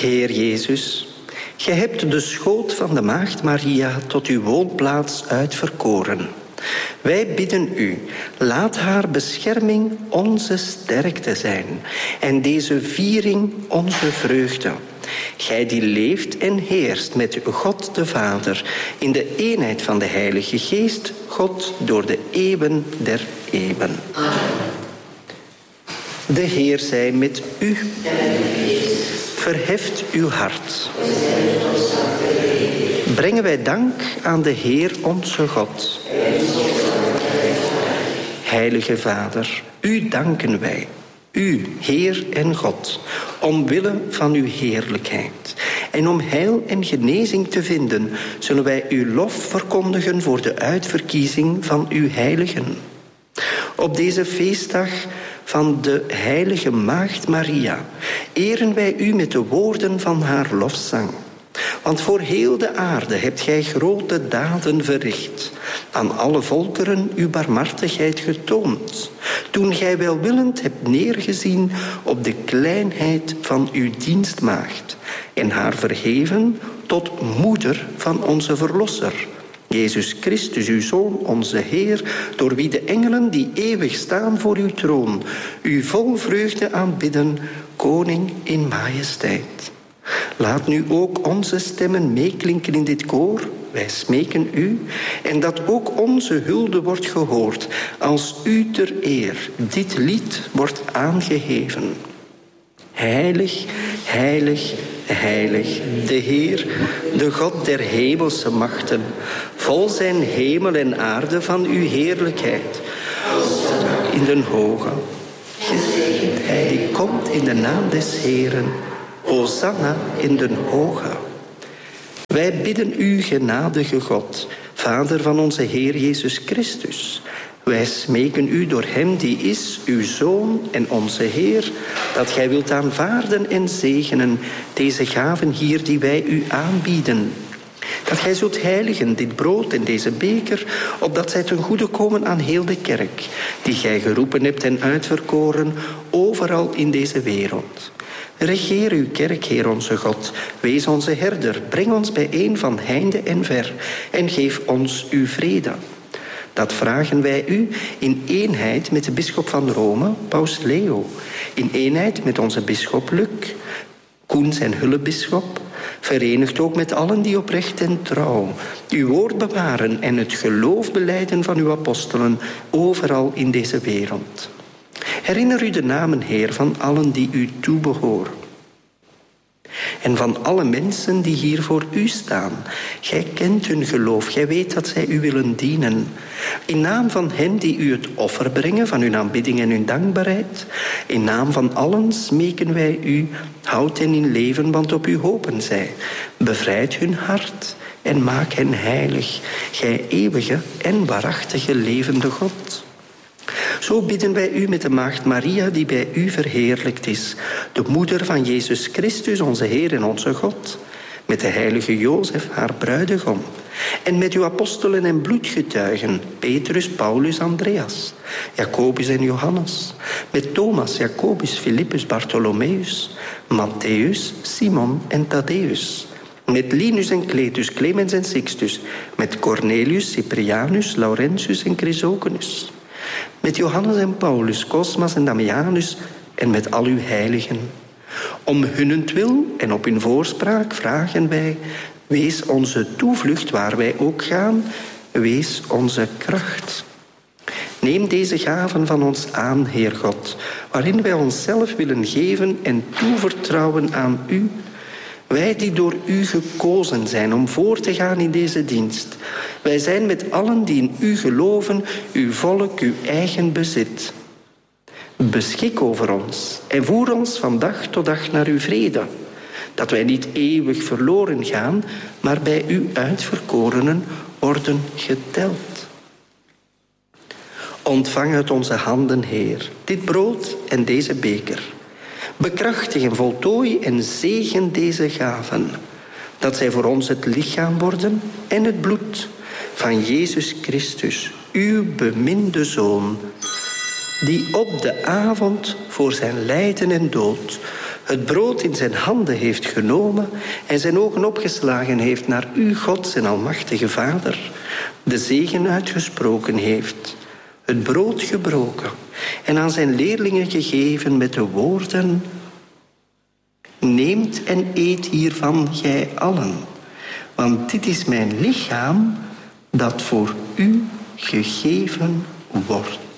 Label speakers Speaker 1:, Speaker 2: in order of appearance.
Speaker 1: Heer Jezus, gij hebt de schoot van de Maagd Maria tot uw woonplaats uitverkoren. Wij bidden u, laat haar bescherming onze sterkte zijn en deze viering onze vreugde. Gij die leeft en heerst met God de Vader in de eenheid van de Heilige Geest, God door de eeuwen der eeuwen. Amen. De Heer zij met u. Verheft uw hart. Brengen wij dank aan de Heer onze God. Heilige Vader, u danken wij, u, Heer en God, omwille van uw heerlijkheid. En om heil en genezing te vinden, zullen wij uw lof verkondigen voor de uitverkiezing van uw heiligen. Op deze feestdag van de heilige Maagd Maria eren wij u met de woorden van haar lofzang. Want voor heel de aarde hebt gij grote daden verricht, aan alle volkeren uw barmhartigheid getoond, toen gij welwillend hebt neergezien op de kleinheid van uw dienstmaagd en haar verheven tot moeder van onze Verlosser, Jezus Christus, uw Zoon, onze Heer, door wie de engelen die eeuwig staan voor uw troon, u vol vreugde aanbidden, koning in majesteit. Laat nu ook onze stemmen meeklinken in dit koor, wij smeken u, en dat ook onze hulde wordt gehoord, als u ter eer dit lied wordt aangeheven. Heilig, heilig, heilig, de Heer, de God der hemelse machten, vol zijn hemel en aarde van uw heerlijkheid. In den hoge, gezegend hij die komt in de naam des Heeren, Hosanna in den hoge. Wij bidden u, genadige God, Vader van onze Heer Jezus Christus. Wij smeken u door hem die is, uw Zoon en onze Heer, dat gij wilt aanvaarden en zegenen deze gaven hier die wij u aanbieden. Dat gij zult heiligen dit brood en deze beker, opdat zij ten goede komen aan heel de kerk, die gij geroepen hebt en uitverkoren overal in deze wereld. Regeer uw kerk, Heer onze God, wees onze herder, breng ons bijeen van heinde en ver en geef ons uw vrede. Dat vragen wij u in eenheid met de bisschop van Rome, Paus Leo, in eenheid met onze bisschop Luc, Koen zijn hulpbisschop, verenigd ook met allen die oprecht en trouw uw woord bewaren en het geloof belijden van uw apostelen overal in deze wereld. Herinner u de namen, Heer, van allen die u toebehoren. En van alle mensen die hier voor u staan. Gij kent hun geloof, gij weet dat zij u willen dienen. In naam van hen die u het offer brengen van hun aanbidding en hun dankbaarheid. In naam van allen smeken wij u, houd hen in leven, want op u hopen zij. Bevrijd hun hart en maak hen heilig, gij eeuwige en waarachtige levende God. Zo bidden wij u met de Maagd Maria die bij u verheerlijkt is, de moeder van Jezus Christus, onze Heer en onze God, met de heilige Jozef, haar bruidegom, en met uw apostelen en bloedgetuigen, Petrus, Paulus, Andreas, Jacobus en Johannes, met Thomas, Jacobus, Philippus, Bartholomeus, Matthäus, Simon en Thaddäus, met Linus en Cletus, Clemens en Sixtus, met Cornelius, Cyprianus, Laurentius en Chrysogonus, met Johannes en Paulus, Cosmas en Damianus en met al uw heiligen. Om hunnentwil en op hun voorspraak vragen wij, wees onze toevlucht waar wij ook gaan, wees onze kracht. Neem deze gaven van ons aan, Heer God, waarin wij onszelf willen geven en toevertrouwen aan u. Wij die door u gekozen zijn om voor te gaan in deze dienst. Wij zijn met allen die in u geloven, uw volk, uw eigen bezit. Beschik over ons en voer ons van dag tot dag naar uw vrede. Dat wij niet eeuwig verloren gaan, maar bij uw uitverkorenen worden geteld. Ontvang uit onze handen, Heer, dit brood en deze beker. Bekrachtig en voltooi en zegen deze gaven, dat zij voor ons het lichaam worden en het bloed van Jezus Christus, uw beminde Zoon, die op de avond voor zijn lijden en dood het brood in zijn handen heeft genomen en zijn ogen opgeslagen heeft naar u, God, zijn almachtige Vader, de zegen uitgesproken heeft, het brood gebroken en aan zijn leerlingen gegeven met de woorden: neemt en eet hiervan, gij allen, want dit is mijn lichaam dat voor u gegeven wordt.